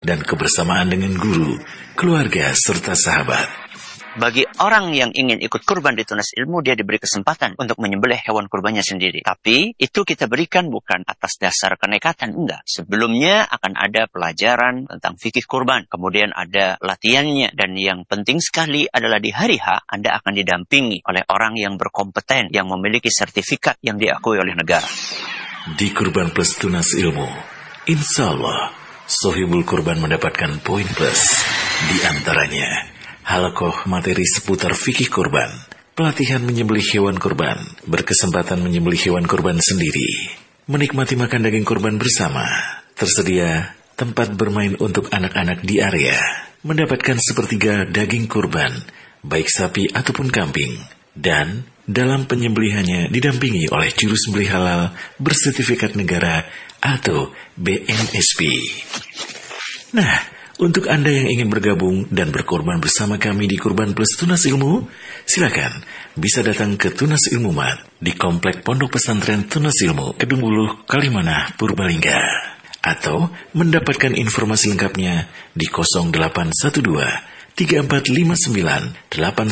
dan kebersamaan dengan guru, keluarga, serta sahabat. Bagi orang yang ingin ikut kurban di Tunas Ilmu, dia diberi kesempatan untuk menyembelih hewan kurbannya sendiri. Tapi itu kita berikan bukan atas dasar kenekatan, enggak. Sebelumnya akan ada pelajaran tentang fikih kurban. Kemudian ada latihannya. Dan yang penting sekali adalah di hari H, Anda akan didampingi oleh orang yang berkompeten, yang memiliki sertifikat yang diakui oleh negara. Di Kurban Plus Tunas Ilmu, insya Allah, sohibul kurban mendapatkan poin plus. Di antaranya, halakoh materi seputar fikih kurban, pelatihan menyembelih hewan kurban, berkesempatan menyembelih hewan kurban sendiri, menikmati makan daging kurban bersama, tersedia tempat bermain untuk anak-anak di area, mendapatkan sepertiga daging kurban, baik sapi ataupun kambing, dan dalam penyembelihannya didampingi oleh juru sembelih halal bersertifikat negara atau BNSP. Nah, untuk Anda yang ingin bergabung dan berkorban bersama kami di Kurban Plus Tunas Ilmu, silakan bisa datang ke Tunas Ilmu Mat di Komplek Pondok Pesantren Tunas Ilmu, Kedung Buluh, Kalimanah, Purbalingga. Atau mendapatkan informasi lengkapnya di 0812 3459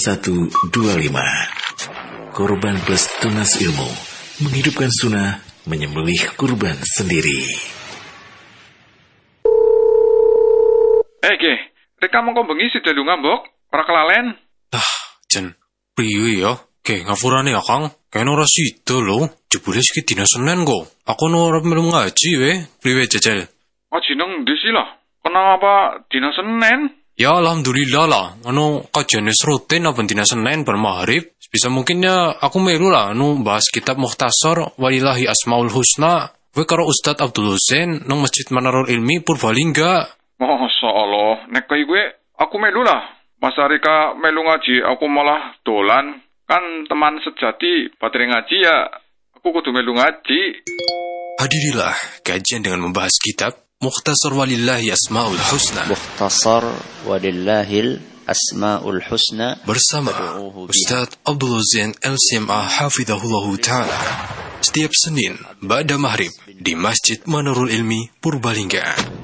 8125. Kurban Plus Tunas Ilmu, menghidupkan sunnah, menyembelih kurban sendiri. Ge, rek kamu kok bengi sida lu ngambok, ora kelalen. Jen, priwe ya? Ge, ngapurane ya, Kang. Kene ora sida lho, jebule iki dina Senin kok. Aku ora melu ngaji we, priwe jajal. Ngaji nang ndi sih lah? Kenapa dina Senin? Ya alhamdulillah lah, kajian rutin apa dina Senin bar maghrib. Bisa mungkin ya aku melu lah bahas kitab Mukhtasar Walillahi Asmaul Husna we karo Ustadz Abdul Husain nang Masjid Manarul Ilmi Purbalingga. Masya Allah, nek kaya gue, aku melu lah. Mas Arika melu ngaji, aku malah dolan. Kan teman sejati, baterai ngaji ya, aku kudu melu ngaji. Hadirilah kajian dengan membahas kitab Mukhtasar Walillahi Asmaul Husna. Mukhtasar Walillahil Asmaul Husna bersama Ustadz Abdul Husain LCMA Hafidhahullahu Ta'ala. Setiap Senin, ba'da maghrib, di Masjid Manarul Ilmi Purbalingga.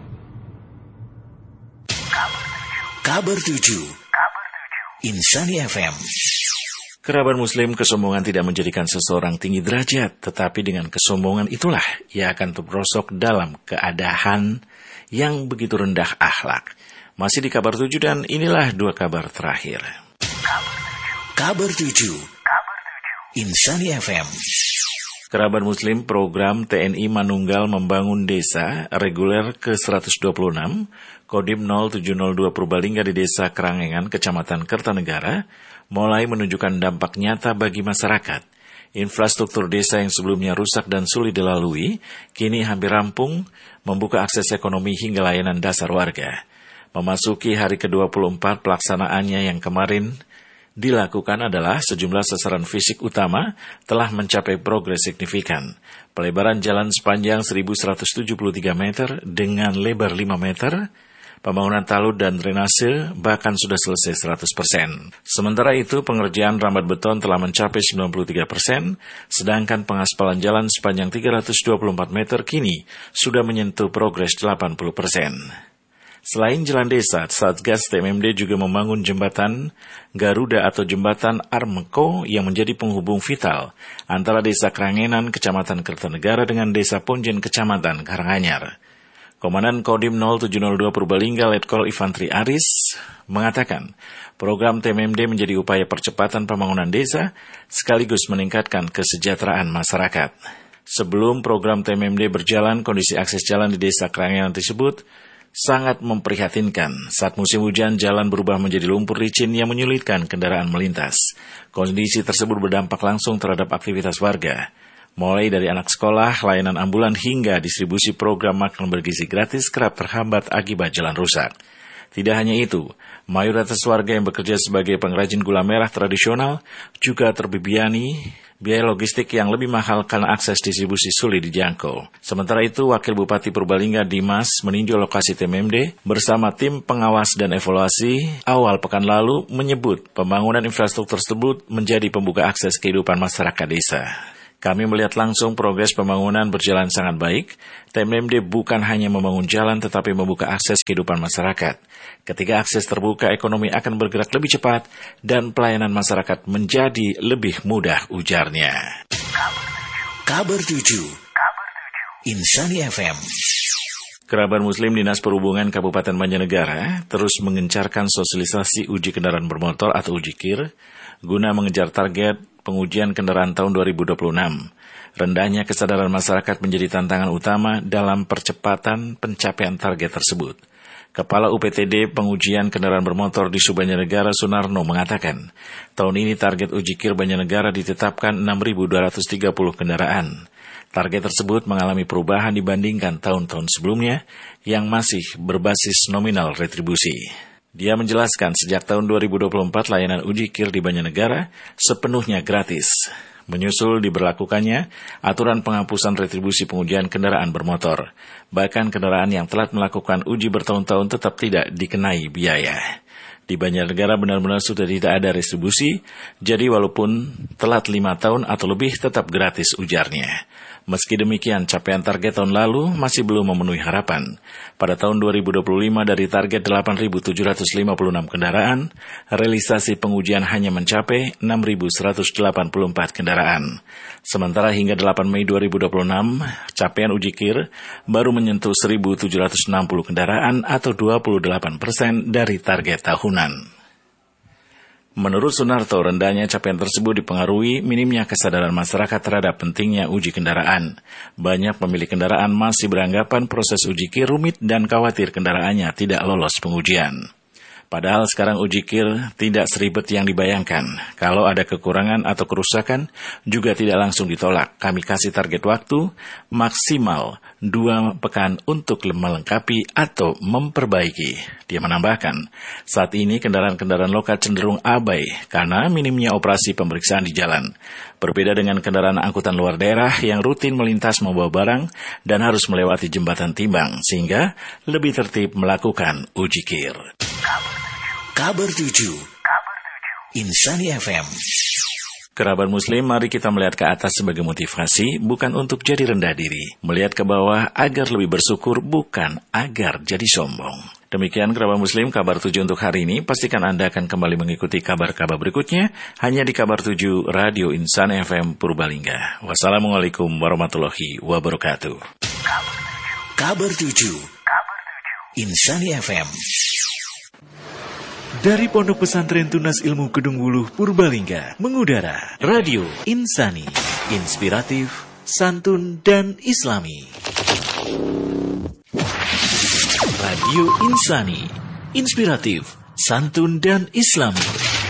Kabar 7 Insani FM. Kerabat muslim, kesombongan tidak menjadikan seseorang tinggi derajat, tetapi dengan kesombongan itulah ia akan terperosok dalam keadaan yang begitu rendah akhlak. Masih di kabar 7 dan inilah 2 kabar terakhir. Kabar 7 Insani FM. Kerabat muslim, program TNI Manunggal membangun desa reguler ke-126, Kodim 0702 Purbalingga di Desa Kerangengan, Kecamatan Kertanegara, mulai menunjukkan dampak nyata bagi masyarakat. Infrastruktur desa yang sebelumnya rusak dan sulit dilalui, kini hampir rampung, membuka akses ekonomi hingga layanan dasar warga. Memasuki hari ke-24 pelaksanaannya yang kemarin dilakukan adalah sejumlah sasaran fisik utama telah mencapai progres signifikan. Pelebaran jalan sepanjang 1.173 meter dengan lebar 5 meter, pembangunan talud dan drainase bahkan sudah selesai 100%. Sementara itu, pengerjaan rambat beton telah mencapai 93%, sedangkan pengaspalan jalan sepanjang 324 meter kini sudah menyentuh progres 80%. Selain jalan desa, Satgas TMMD juga membangun jembatan Garuda atau jembatan Armeko yang menjadi penghubung vital antara Desa Kerangenan, Kecamatan Kertanegara dengan Desa Ponjen, Kecamatan Karanganyar. Komandan Kodim 0702 Purbalingga Letkol Infantri Aris mengatakan, program TMMD menjadi upaya percepatan pembangunan desa sekaligus meningkatkan kesejahteraan masyarakat. Sebelum program TMMD berjalan, kondisi akses jalan di Desa Kerangenan tersebut sangat memprihatinkan. Saat musim hujan, jalan berubah menjadi lumpur licin yang menyulitkan kendaraan melintas. Kondisi tersebut berdampak langsung terhadap aktivitas warga. Mulai dari anak sekolah, layanan ambulan hingga distribusi program makan bergizi gratis kerap terhambat akibat jalan rusak. Tidak hanya itu, mayoritas warga yang bekerja sebagai pengrajin gula merah tradisional juga terbebani biaya logistik yang lebih mahal karena akses distribusi sulit dijangkau. Sementara itu, Wakil Bupati Purbalingga Dimas meninjau lokasi TMMD bersama tim pengawas dan evaluasi awal pekan lalu menyebut pembangunan infrastruktur tersebut menjadi pembuka akses kehidupan masyarakat desa. Kami melihat langsung progres pembangunan berjalan sangat baik. TMMD bukan hanya membangun jalan tetapi membuka akses kehidupan masyarakat. Ketika akses terbuka, ekonomi akan bergerak lebih cepat dan pelayanan masyarakat menjadi lebih mudah, ujarnya. Kabar 7 Insani FM. Kerabat Muslim Dinas Perhubungan Kabupaten Banjarnegara terus mengencarkan sosialisasi uji kendaraan bermotor atau uji KIR guna mengejar target pengujian kendaraan tahun 2026. Rendahnya kesadaran masyarakat menjadi tantangan utama dalam percepatan pencapaian target tersebut. Kepala UPTD Pengujian Kendaraan Bermotor di Banjarnegara Sunarno mengatakan, tahun ini target uji KIR Banjarnegara ditetapkan 6.230 kendaraan. Target tersebut mengalami perubahan dibandingkan tahun-tahun sebelumnya yang masih berbasis nominal retribusi. Dia menjelaskan sejak tahun 2024 layanan uji KIR di Banjarnegara sepenuhnya gratis. Menyusul diberlakukannya aturan penghapusan retribusi pengujian kendaraan bermotor. Bahkan kendaraan yang telah melakukan uji bertahun-tahun tetap tidak dikenai biaya. Di Banjarnegara benar-benar sudah tidak ada retribusi, jadi walaupun telat 5 tahun atau lebih tetap gratis, ujarnya. Meski demikian, capaian target tahun lalu masih belum memenuhi harapan. Pada tahun 2025 dari target 8.756 kendaraan, realisasi pengujian hanya mencapai 6.184 kendaraan. Sementara hingga 8 Mei 2026, capaian uji KIR baru menyentuh 1.760 kendaraan atau 28% dari target tahunan. Menurut Sunarto, rendahnya capaian tersebut dipengaruhi minimnya kesadaran masyarakat terhadap pentingnya uji kendaraan. Banyak pemilik kendaraan masih beranggapan proses uji KIR rumit dan khawatir kendaraannya tidak lolos pengujian. Padahal sekarang uji KIR tidak seribet yang dibayangkan. Kalau ada kekurangan atau kerusakan, juga tidak langsung ditolak. Kami kasih target waktu maksimal 2 pekan untuk melengkapi atau memperbaiki. Dia menambahkan, saat ini kendaraan-kendaraan lokal cenderung abai karena minimnya operasi pemeriksaan di jalan. Berbeda dengan kendaraan angkutan luar daerah yang rutin melintas membawa barang dan harus melewati jembatan timbang, sehingga lebih tertib melakukan uji KIR. Kabar 7 Insani FM. Kerabat Muslim, mari kita melihat ke atas sebagai motivasi, bukan untuk jadi rendah diri. Melihat ke bawah agar lebih bersyukur, bukan agar jadi sombong. Demikian kerabat Muslim, kabar 7 untuk hari ini. Pastikan Anda akan kembali mengikuti kabar-kabar berikutnya hanya di kabar 7 Radio Insani FM Purbalingga. Wassalamualaikum warahmatullahi wabarakatuh. Kabar 7 Insani FM. Dari Pondok Pesantren Tunas Ilmu Kedung Wuluh Purbalingga mengudara Radio Insani, inspiratif, santun dan islami. Radio Insani, inspiratif, santun dan islami.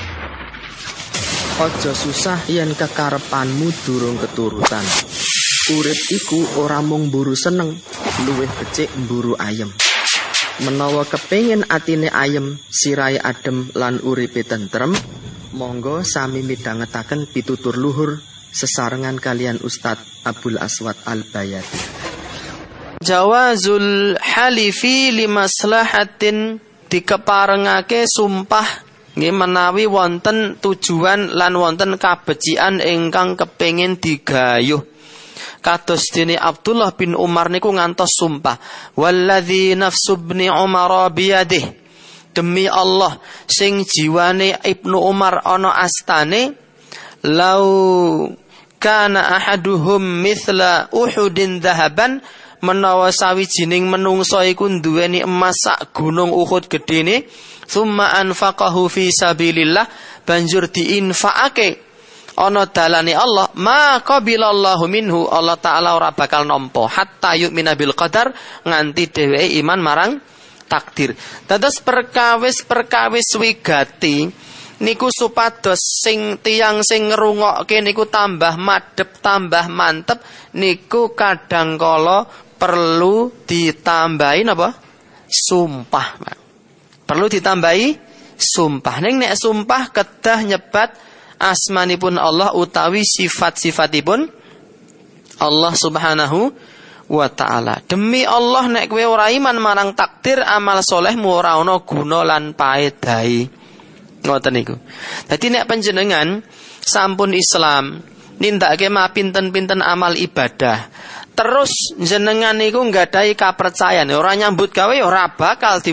Aja susah yen kekarepanmu durung keturutan. Urip iku ora mung mburu seneng, luwih becik mburu ayem. Menawa kepengin atine ayem, sirahe adem lan uripe tentrem, monggo sami midhangetaken pitutur luhur sesarengan kalian Ustadz Abdul Aswad Al-Bayati. Jawazul halifi limaslahatin, dikeparengake sumpah nggih menawi wonten tujuan lan wonten kabecikan ingkang kepengin digayuh. Kados dene Abdullah bin Umar niku ngantos sumpah, walladzi nafsu ibni Umar biyadih, demi Allah sing jiwane Ibnu Umar ana astane, lau kana ahaduhum mithla Uhudin dhahaban, menawa sawijining menungso iku duweni emas sak gunung Uhud gedene, thumma anfaqahu fi sabilillah, banjur diinfakake ana dalane Allah, ma qabilallahu minhu, Allah taala ora bakal nampa hatta yu'mina bil qadar, nganti dheweke iman marang takdir. Dados perkawis wigati niku supados sing tiyang sing ngrungokke niku tambah madhep, tambah mantep, niku kadang kala perlu ditambahi napa? Sumpah. Perlu ditambahi sumpah. Ning nek sumpah kedah nyebat asmanipun Allah utawi sifat-sifatipun Allah Subhanahu wa ta'ala. Demi Allah nek kowe ora iman marang takdir, amal solehmu ora ana guna lan paedahe. Ngoten niku. Dadi nek panjenengan sampun Islam, nindakake pinten-pinten amal ibadah, terus jenengan niku nggadahi kapercayaan, ora nyambut gawe ora bakal